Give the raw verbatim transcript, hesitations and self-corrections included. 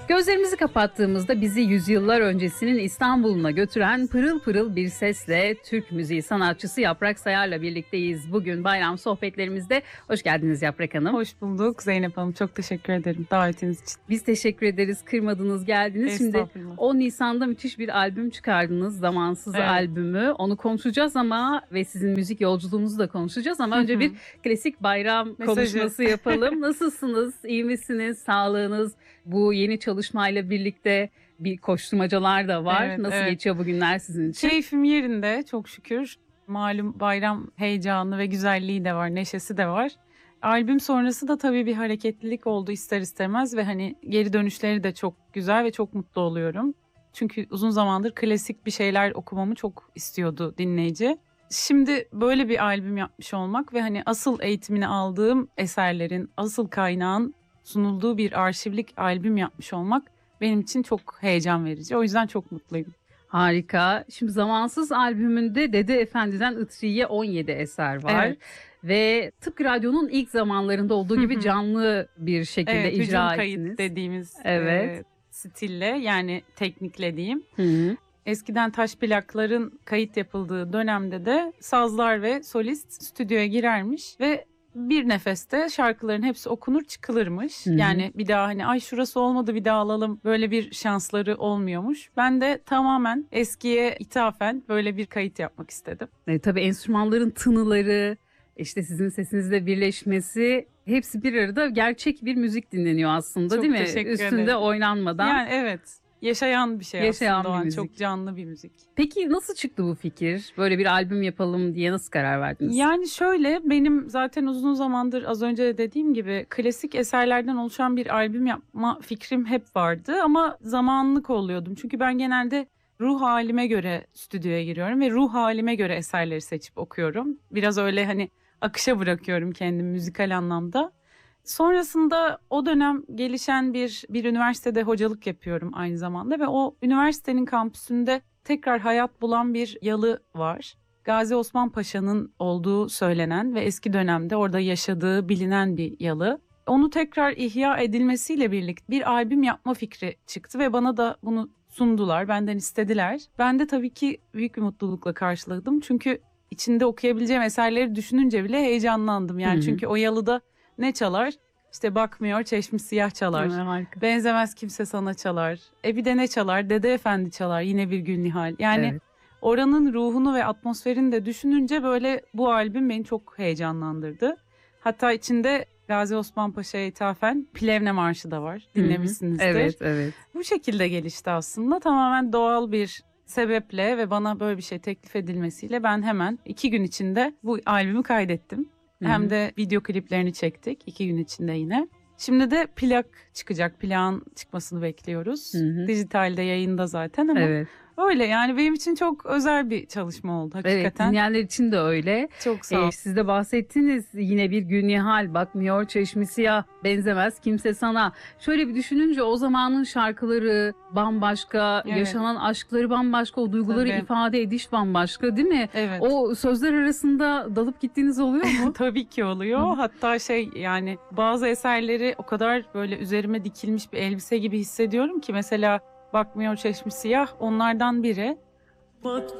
Gözlerimizi kapattığımızda bizi yüzyıllar öncesinin İstanbul'una götüren pırıl pırıl bir sesle Türk müziği sanatçısı Yaprak Sayar'la birlikteyiz. Bugün bayram sohbetlerimizde. Hoş geldiniz Yaprak Hanım. Hoş bulduk Zeynep Hanım. Çok teşekkür ederim davetiniz için. Biz teşekkür ederiz. Kırmadınız, geldiniz. Şimdi on Nisan'da müthiş bir albüm çıkardınız. Zamansız Evet. albümü. Onu konuşacağız ama ve sizin müzik yolculuğunuzu da konuşacağız ama önce bir klasik bayram Mesajı. konuşması yapalım. Nasılsınız? İyi misiniz? Sağlığınız bu yeni çalışmayla birlikte bir koşturmacalar da var. Evet, Nasıl evet. geçiyor bugünler sizin için? Keyfim yerinde çok şükür. Malum bayram heyecanı ve güzelliği de var, neşesi de var. Albüm sonrası da tabii bir hareketlilik oldu ister istemez ve hani geri dönüşleri de çok güzel ve çok mutlu oluyorum. Çünkü uzun zamandır klasik bir şeyler okumamı çok istiyordu dinleyici. Şimdi böyle bir albüm yapmış olmak ve hani asıl eğitimini aldığım eserlerin, asıl kaynağın sunulduğu bir arşivlik albüm yapmış olmak benim için çok heyecan verici. O yüzden çok mutluyum. Harika. Şimdi Zamansız albümünde Dede Efendi'den Itri'ye on yedi eser var. Evet. Ve tıpkı radyonun ilk zamanlarında olduğu gibi Hı hı. canlı bir şekilde Evet, hücum icra kayıt ettiniz. dediğimiz Evet. e, stille yani teknikle diyeyim. Hı hı. Eskiden taş plakların kayıt yapıldığı dönemde de sazlar ve solist stüdyoya girermiş ve bir nefeste şarkıların hepsi okunur çıkılırmış. Hı hı. Yani bir daha hani ay şurası olmadı bir daha alalım böyle bir şansları olmuyormuş. Ben de tamamen eskiye ithafen böyle bir kayıt yapmak istedim. E, tabii enstrümanların tınıları, işte sizin sesinizle birleşmesi hepsi bir arada gerçek bir müzik dinleniyor aslında, Çok değil mi? teşekkür Üstünde ederim. oynanmadan. Yani evet, yaşayan bir şey Yaşayan aslında o bir an. müzik. Çok canlı bir müzik. Peki nasıl çıktı bu fikir? Böyle bir albüm yapalım diye nasıl karar verdiniz? Yani şöyle, benim zaten uzun zamandır az önce de dediğim gibi klasik eserlerden oluşan bir albüm yapma fikrim hep vardı ama zamanlık oluyordum. Çünkü ben genelde ruh halime göre stüdyoya giriyorum ve ruh halime göre eserleri seçip okuyorum. Biraz öyle hani akışa bırakıyorum kendimi müzikal anlamda. Sonrasında o dönem gelişen bir bir üniversitede hocalık yapıyorum aynı zamanda ve o üniversitenin kampüsünde tekrar hayat bulan bir yalı var. Gazi Osman Paşa'nın olduğu söylenen ve eski dönemde orada yaşadığı bilinen bir yalı. Onu tekrar ihya edilmesiyle birlikte bir albüm yapma fikri çıktı ve bana da bunu sundular, benden istediler. Ben de tabii ki büyük bir mutlulukla karşıladım. Çünkü içinde okuyabileceğim eserleri düşününce bile heyecanlandım. Yani Hı hı. çünkü o yalıda ne çalar? İşte bakmıyor, çeşmi siyah çalar. Ha, harika. Benzemez kimse sana çalar. E bir de ne çalar? Dede Efendi çalar. Yine bir gün Nihal. Yani Evet. oranın ruhunu ve atmosferini de düşününce böyle bu albüm beni çok heyecanlandırdı. Hatta içinde Gazi Osman Paşa'ya ithafen Plevne Marşı da var. Hı hı. Dinlemişsinizdir. Evet, evet. Bu şekilde gelişti aslında. Tamamen doğal bir sebeple ve bana böyle bir şey teklif edilmesiyle ben hemen iki gün içinde bu albümü kaydettim. Hı hı. Hem de video kliplerini çektik iki gün içinde yine. Şimdi de plak çıkacak. Plağın çıkmasını bekliyoruz. Hı hı. Dijitalde yayında zaten ama Evet. öyle yani benim için çok özel bir çalışma oldu Evet, hakikaten. dinleyenler için de öyle. Çok sağ ol. Ee, siz de bahsettiniz, yine bir gün Nihal, bakmıyor çeşmi siyah, benzemez kimse sana. Şöyle bir düşününce o zamanın şarkıları bambaşka, Evet. yaşanan aşkları bambaşka, o duyguları Tabii. ifade ediş bambaşka, değil mi? Evet. O sözler arasında dalıp gittiğiniz oluyor mu? Tabii ki oluyor. Hı. Hatta şey yani bazı eserleri o kadar böyle üzerime dikilmiş bir elbise gibi hissediyorum ki mesela Bakmıyor Çeşmi Siyah onlardan biri.